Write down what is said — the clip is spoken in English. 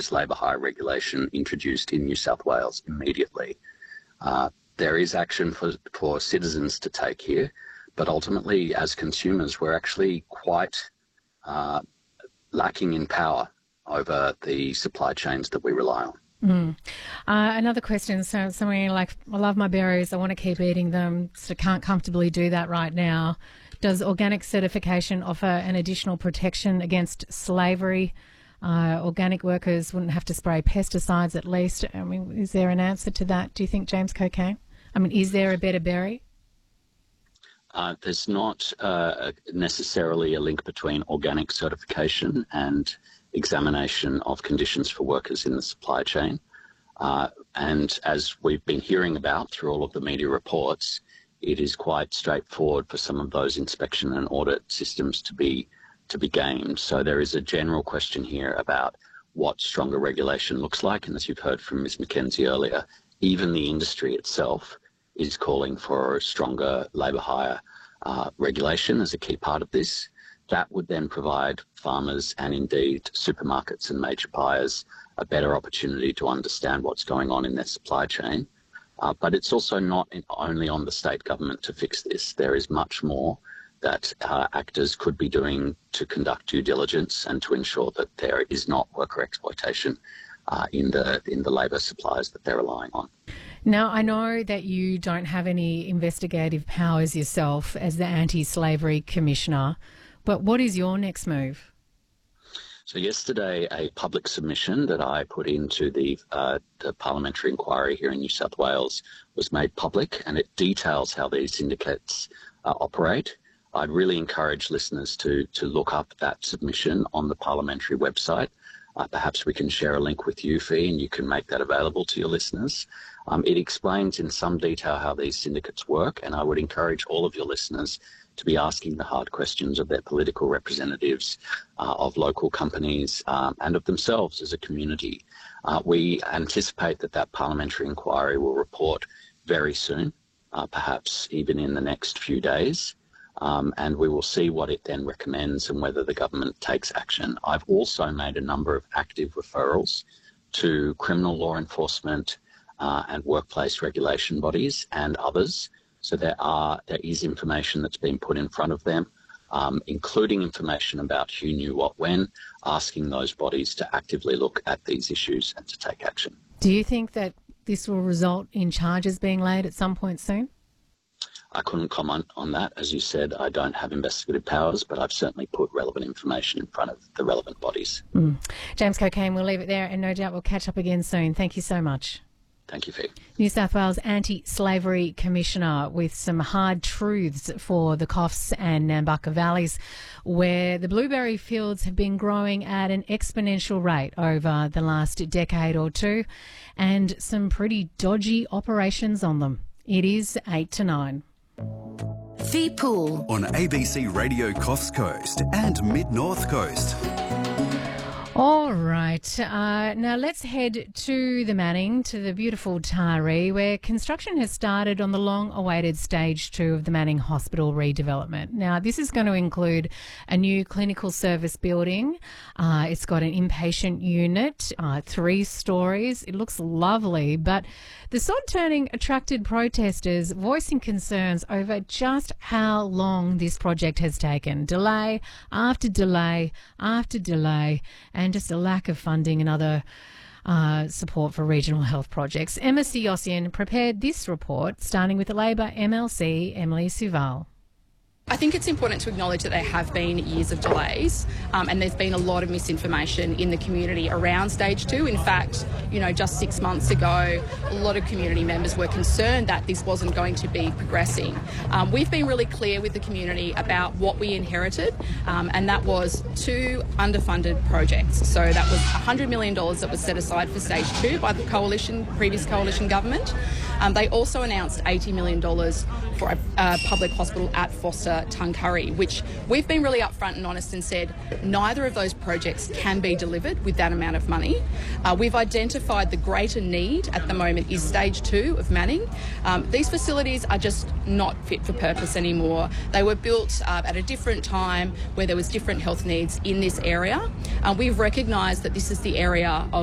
this labour hire regulation introduced in New South Wales immediately. There is action for citizens to take here, but ultimately, as consumers, we're actually quite lacking in power over the supply chains that we rely on. Another question, so something like, I love my berries, I want to keep eating them, so can't comfortably do that right now. Does organic certification offer an additional protection against slavery? Organic workers wouldn't have to spray pesticides at least. I mean, is there an answer to that, do you think, James Cockayne? I mean, is there a better berry? There's not necessarily a link between organic certification and examination of conditions for workers in the supply chain. And as we've been hearing about through all of the media reports, it is quite straightforward for some of those inspection and audit systems to be gamed. So there is a general question here about what stronger regulation looks like. And as you've heard from Ms McKenzie earlier, even the industry itself is calling for stronger labour hire regulation as a key part of this. That would then provide farmers and indeed supermarkets and major buyers a better opportunity to understand what's going on in their supply chain. But it's also not only on the state government to fix this. There is much more that actors could be doing to conduct due diligence and to ensure that there is not worker exploitation in the labour supplies that they're relying on. Now, I know that you don't have any investigative powers yourself as the Anti-Slavery Commissioner, but what is your next move? So yesterday, a public submission that I put into the parliamentary inquiry here in New South Wales was made public, and it details how these syndicates operate. I'd really encourage listeners to look up that submission on the parliamentary website. Perhaps we can share a link with you, Fee, and you can make that available to your listeners. It explains in some detail how these syndicates work, and I would encourage all of your listeners to be asking the hard questions of their political representatives, of local companies, and of themselves as a community. We anticipate that parliamentary inquiry will report very soon, perhaps even in the next few days, and we will see what it then recommends and whether the government takes action. I've also made a number of active referrals to criminal law enforcement and workplace regulation bodies and others. So there is information that's been put in front of them, including information about who knew what when, asking those bodies to actively look at these issues and to take action. Do you think that this will result in charges being laid at some point soon? I couldn't comment on that. As you said, I don't have investigative powers, but I've certainly put relevant information in front of the relevant bodies. James Cockayne, we'll leave it there, and no doubt we'll catch up again soon. Thank you so much. Thank you, Fee. New South Wales Anti-Slavery Commissioner with some hard truths for the Coffs and Nambucca valleys, where the blueberry fields have been growing at an exponential rate over the last decade or two, and some pretty dodgy operations on them. It is 8 to 9. Fee Poole on ABC Radio Coffs Coast and Mid-North Coast. All right. Now let's head to the Manning, to the beautiful Taree, where construction has started on the long-awaited Stage 2 of the Manning Hospital redevelopment. Now, this is going to include a new clinical service building. It's got an inpatient unit, 3 stories. It looks lovely, but the sod turning attracted protesters voicing concerns over just how long this project has taken. Delay after delay after delay, and just a lack of funding and other support for regional health projects. Emma Siossian prepared this report, starting with the Labor MLC, Emily Suval. I think it's important to acknowledge that there have been years of delays and there's been a lot of misinformation in the community around Stage 2. In fact, just 6 months ago, a lot of community members were concerned that this wasn't going to be progressing. We've been really clear with the community about what we inherited, and that was 2 underfunded projects. So that was $100 million that was set aside for Stage 2 by the previous coalition government. They also announced $80 million for a public hospital at Foster Tuncurry, which we've been really upfront and honest and said neither of those projects can be delivered with that amount of money. We've identified the greater need at the moment is Stage 2 of Manning. These facilities are just not fit for purpose anymore. They were built at a different time where there was different health needs in this area. We've recognised that this is the area of